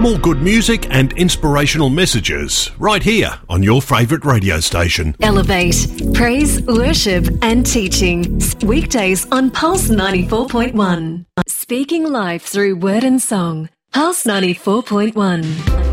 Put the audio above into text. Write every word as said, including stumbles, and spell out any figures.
More good music and inspirational messages right here on your favourite radio station. Elevate, praise, worship and teaching. Weekdays on Pulse ninety-four point one. Speaking life through word and song. Pulse ninety-four point one.